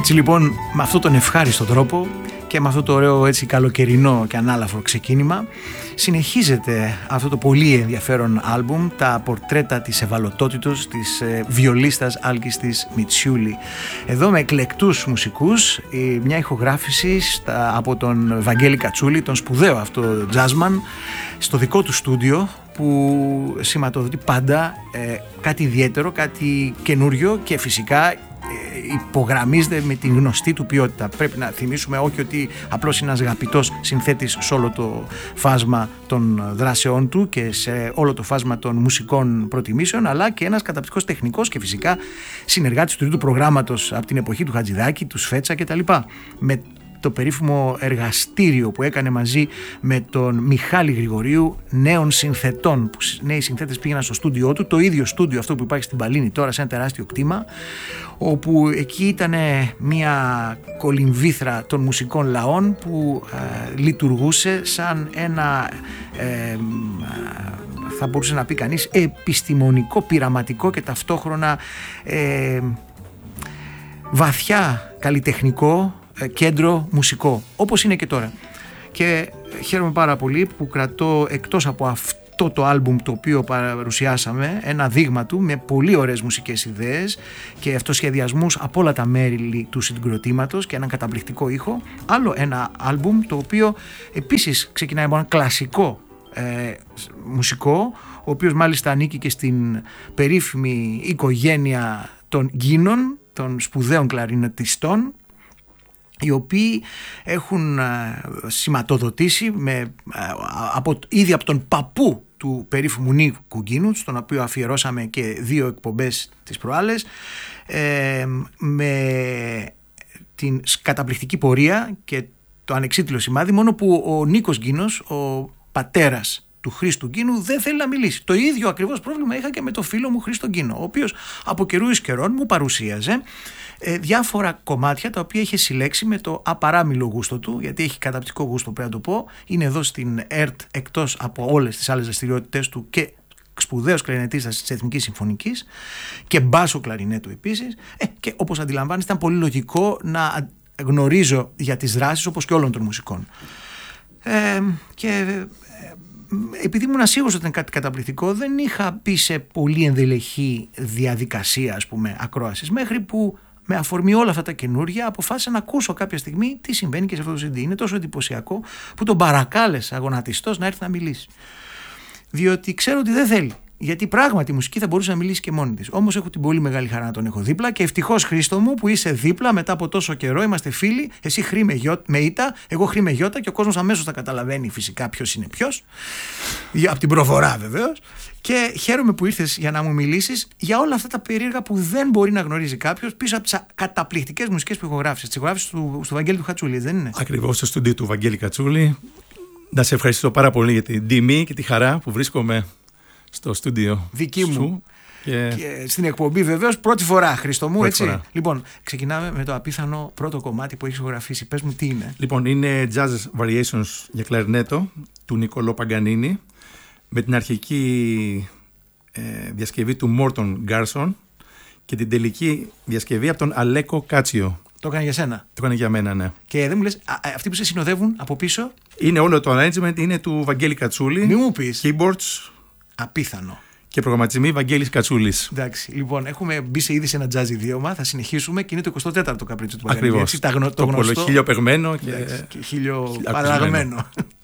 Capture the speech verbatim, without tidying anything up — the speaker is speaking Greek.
Έτσι λοιπόν, με αυτόν τον ευχάριστο τρόπο και με αυτό το ωραίο έτσι καλοκαιρινό και ανάλαφρο ξεκίνημα, συνεχίζεται αυτό το πολύ ενδιαφέρον άλμπουμ, τα πορτρέτα της ευαλωτότητος της ε, βιολίστας Άλκης Μιτσιούλη. Εδώ με εκλεκτούς μουσικούς, ε, μια ηχογράφηση στα, από τον Βαγγέλη Κατσούλη, τον σπουδαίο αυτό τζάζμαν, στο δικό του στούντιο, που σηματοδοτεί πάντα ε, κάτι ιδιαίτερο, κάτι καινούριο και φυσικά υπογραμμίζεται με την γνωστή του ποιότητα. Πρέπει να θυμίσουμε όχι ότι απλώς είναι ένας αγαπητός συνθέτης σε όλο το φάσμα των δράσεών του και σε όλο το φάσμα των μουσικών προτιμήσεων, αλλά και ένας καταπληκτικός τεχνικός και φυσικά συνεργάτης του τρίτου προγράμματος από την εποχή του Χατζηδάκη, του Σφέτσα κτλ. Με το περίφημο εργαστήριο που έκανε μαζί με τον Μιχάλη Γρηγορίου νέων συνθετών, που νέοι συνθέτες πήγαιναν στο στούντιό του, το ίδιο στούντιο αυτό που υπάρχει στην Παλίνη τώρα σε ένα τεράστιο κτήμα, όπου εκεί ήταν μια κολυμβήθρα των μουσικών λαών που ε, λειτουργούσε σαν ένα ε, θα μπορούσε να πει κανείς επιστημονικό, πειραματικό και ταυτόχρονα ε, βαθιά καλλιτεχνικό κέντρο μουσικό, όπως είναι και τώρα. Και χαίρομαι πάρα πολύ που κρατώ εκτός από αυτό το άλμπουμ το οποίο παρουσιάσαμε ένα δείγμα του με πολύ ωραίες μουσικές ιδέες και αυτοσχεδιασμούς από όλα τα μέρη του συγκροτήματος και έναν καταπληκτικό ήχο, άλλο ένα άλμπουμ το οποίο επίσης ξεκινάει από ένα κλασικό ε, μουσικό, ο οποίος μάλιστα ανήκει και στην περίφημη οικογένεια των Γκίνων, των σπουδαίων κλαρινετιστών, οι οποίοι έχουν σηματοδοτήσει με, από, ήδη από τον παππού του περίφημου Νίκου Γκίνου, στον οποίο αφιερώσαμε και δύο εκπομπές τις προάλλες, ε, με την καταπληκτική πορεία και το ανεξίτηλο σημάδι, μόνο που ο Νίκος Γκίνος, ο πατέρας του Χρήστου Γκίνου, δεν θέλει να μιλήσει. Το ίδιο ακριβώς πρόβλημα είχα και με το φίλο μου Χρήστο Γκίνο, ο οποίος από καιρού εις καιρών μου παρουσίαζε ε, διάφορα κομμάτια τα οποία είχε συλλέξει με το απαράμιλο γούστο του, γιατί έχει καταπληκτικό γούστο, πρέπει να το πω. Είναι εδώ στην ΕΡΤ, εκτός από όλες τις άλλες δραστηριότητες του, και σπουδαίος κλαρινετίστας της Εθνικής Συμφωνικής και μπάσο κλαρινέτου επίσης. Ε, και όπως αντιλαμβάνεστε, ήταν πολύ λογικό να γνωρίζω για τις δράσεις όπως και όλων των μουσικών. Ε, και επειδή ήμουν σίγουρος ότι ήταν κάτι καταπληκτικό, δεν είχα πει σε πολύ ενδελεχή διαδικασία, ας πούμε, ακρόασης, μέχρι που με αφορμή όλα αυτά τα καινούργια αποφάσισα να ακούσω κάποια στιγμή τι συμβαίνει και σε αυτό το σι ντι. Είναι τόσο εντυπωσιακό που τον παρακάλεσα αγωνατιστός να έρθει να μιλήσει. Διότι ξέρω ότι δεν θέλει. Γιατί πράγματι η μουσική θα μπορούσε να μιλήσει και μόνη της. Όμως έχω την πολύ μεγάλη χαρά να τον έχω δίπλα και ευτυχώς, Χρήστο μου, που είσαι δίπλα μετά από τόσο καιρό. Είμαστε φίλοι. Εσύ χρή με, γιώ, με ήττα, εγώ χρή με γιώτα, και ο κόσμος αμέσως θα καταλαβαίνει φυσικά ποιος είναι ποιος. Από την προφορά βεβαίως. Και χαίρομαι που ήρθες για να μου μιλήσεις για όλα αυτά τα περίεργα που δεν μπορεί να γνωρίζει κάποιος πίσω από τις καταπληκτικές μουσικές που ηχογράφησες. Τις ηχογράφησες του, του Βαγγέλη του Κατσούλη, δεν είναι? Ακριβώς, στο στούντιο του Βαγγέλη Κατσούλη. Να σε ευχαριστώ πάρα πολύ για την τιμή και τη χαρά που βρίσκομαι στο στούντιο δική μου σου και... και στην εκπομπή βεβαίως πρώτη φορά, Χρήστο μου, πρώτη έτσι. Φορά. Λοιπόν, ξεκινάμε με το απίθανο πρώτο κομμάτι που έχεις ηχογραφήσει. Πες μου τι είναι. Λοιπόν, είναι Jazz Variations για κλαρινέτο του Νικολό Παγκανίνη, με την αρχική ε, διασκευή του Μόρτον Γκάρσον και την τελική διασκευή από τον Αλέκο Κάτσιο. Το έκανε για σένα? Το έκανε για μένα, ναι. Και δεν μου λες, α, αυτοί που σε συνοδεύουν από πίσω? Είναι όλο το arrangement, είναι του Βαγγέλη Κατσούλη. Μη μου πεις. Keyboards. Απίθανο. Και προγραμματισμοί Βαγγέλης Κατσούλης. Εντάξει, λοιπόν, έχουμε μπει σε ήδη σε ένα jazz ιδίωμα. Θα συνεχίσουμε και είναι το εικοστό τέταρτο καπρίτσιο του Παγκανίνη. Ακριβώς. Το, το γνωστό. Χίλιο παιγμένο και, και χίλιο παραγμένο.